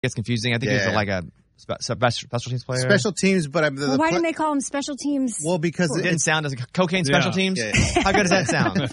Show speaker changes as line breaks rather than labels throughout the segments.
gets confusing. I think he's like a special teams player.
Special teams, but
why didn't they call him special teams?
Well, because
it didn't sound as cocaine special teams. Yeah. How good does that sound?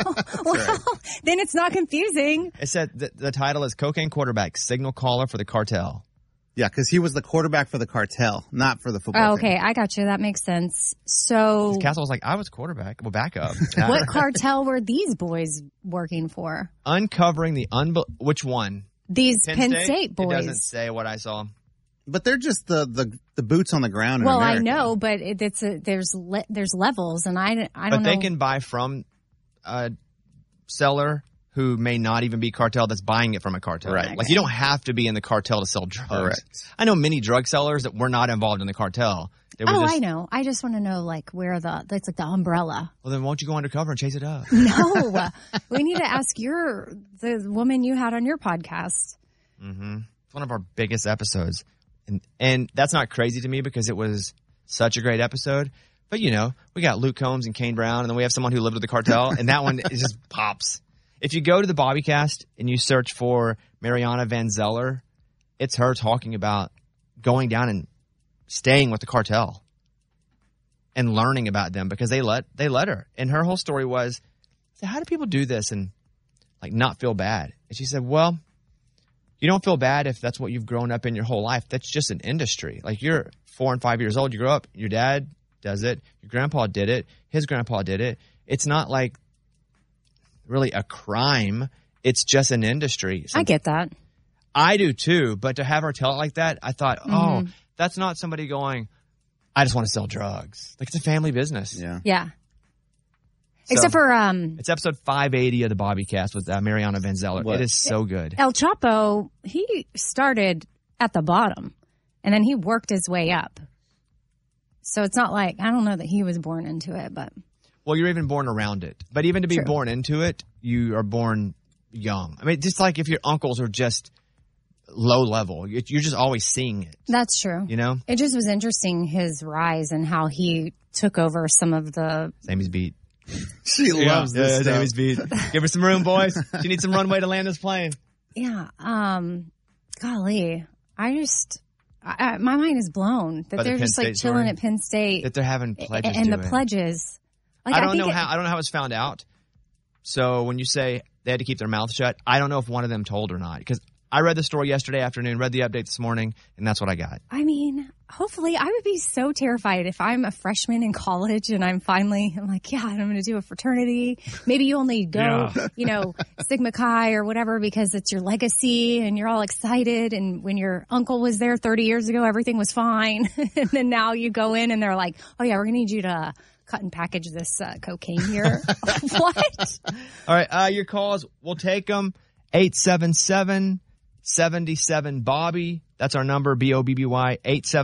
Then it's not confusing.
It said the title is Cocaine Quarterback, Signal Caller for the Cartel.
Yeah, because he was the quarterback for the cartel, not for the football team.
Okay, I got you. That makes sense. So
Castle was like, I was quarterback. Well, back up.
What cartel were these boys working for?
Uncovering the which one?
These Penn State boys.
It doesn't say what I saw.
But they're just the boots on the ground.
Well,
I
know, but there's levels, and I don't know.
But they can buy from a seller who may not even be cartel that's buying it from a cartel.
Right.
Like, you don't have to be in the cartel to sell drugs.
Correct.
I know many drug sellers that were not involved in the cartel.
I know. I just want to know, like, where that's like the umbrella.
Well, then won't you go undercover and chase it up?
No. We need to ask the woman you had on your podcast.
Mm-hmm. It's one of our biggest episodes. And that's not crazy to me because it was such a great episode. But, we got Luke Combs and Kane Brown, and then we have someone who lived with the cartel, and that one it just pops. If you go to the Bobbycast and you search for Mariana Van Zeller, it's her talking about going down and staying with the cartel and learning about them because they let her. And her whole story was, so how do people do this and like not feel bad? And she said, well, you don't feel bad if that's what you've grown up in your whole life. That's just an industry. Like, you're 4 and 5 years old, you grow up, your dad does it, your grandpa did it, his grandpa did it. It's not like really a crime. It's just an industry.
I get that.
I do too, but to have her tell it like that, I thought, oh, that's not somebody going, I just want to sell drugs. Like, it's a family business.
Yeah. Except for
it's episode 580 of the Bobbycast with Mariana Van Zeller. It is so good.
El Chapo, he started at the bottom, and then he worked his way up. So it's not like, I don't know that he was born into it, but...
Well, you're even born around it. But even to be born into it, you are born young. I mean, just like if your uncles are just low level, you're just always seeing it.
That's true.
It
just was interesting, his rise and how he took over some of the...
Sammy's beat.
She loves this stuff.
Sammy's beat. Give her some room, boys. She needs some runway to land this plane.
Yeah. Golly. My mind is blown that they're just like chilling at Penn State.
That they're having pledges
and the pledges.
Like, I don't know how it was found out. So when you say they had to keep their mouth shut, I don't know if one of them told or not. Because I read the story yesterday afternoon, read the update this morning, and that's what I got.
I mean, hopefully, I would be so terrified if I'm a freshman in college and I'm like, yeah, I'm going to do a fraternity. Maybe you only go, Sigma Chi or whatever because it's your legacy and you're all excited. And when your uncle was there 30 years ago, everything was fine. And then now you go in and they're like, oh, yeah, we're going to need you to cut and package this cocaine here. What?
All right. Your calls, we'll take them. 877-77-Bobby. That's our number, BOBBY.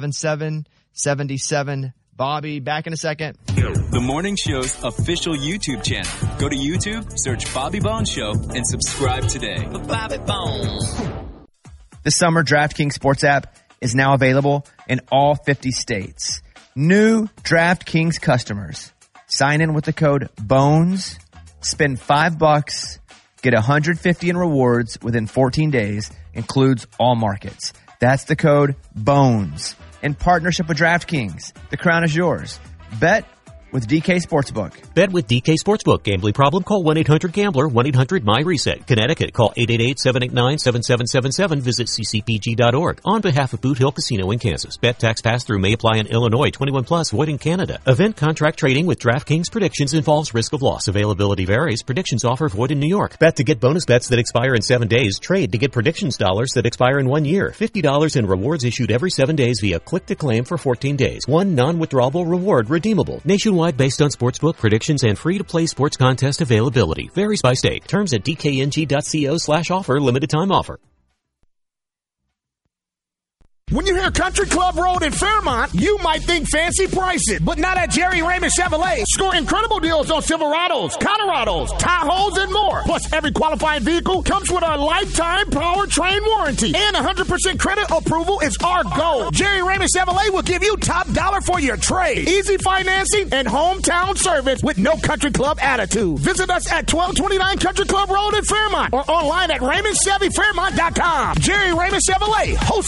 877-77-Bobby. Back in a second.
The Morning Show's official YouTube channel. Go to YouTube, search Bobby Bones Show, and subscribe today. Bobby Bones.
The summer DraftKings Sports app is now available in all 50 states. New DraftKings customers. Sign in with the code BONES. Spend $5. Get $150 in rewards within 14 days. Includes all markets. That's the code BONES. In partnership with DraftKings. The crown is yours. Bet with DK Sportsbook.
Bet with DK Sportsbook. Gambling problem? Call 1-800-GAMBLER. 1-800-MY-RESET. Connecticut. Call 888-789-7777. Visit ccpg.org. On behalf of Boot Hill Casino in Kansas. Bet tax pass-through may apply in Illinois. 21 plus. Void in Canada. Event contract trading with DraftKings predictions involves risk of loss. Availability varies. Predictions offer void in New York. Bet to get bonus bets that expire in 7 days. Trade to get predictions dollars that expire in 1 year. $50 in rewards issued every 7 days via click to claim for 14 days. One non-withdrawable reward redeemable. Nationwide based on sportsbook predictions and free-to-play sports contest availability. Varies by state. Terms at dkng.co/offer. Limited time offer.
When you hear Country Club Road in Fairmont, you might think fancy prices, but not at Jerry Raymond Chevrolet. Score incredible deals on Silverados, Colorados, Tahoes, and more. Plus, every qualifying vehicle comes with our lifetime powertrain warranty, and 100% credit approval is our goal. Jerry Raymond Chevrolet will give you top dollar for your trade. Easy financing and hometown service with no Country Club attitude. Visit us at 1229 Country Club Road in Fairmont or online at RaymondChevyFairmont.com. Jerry Raymond Chevrolet, host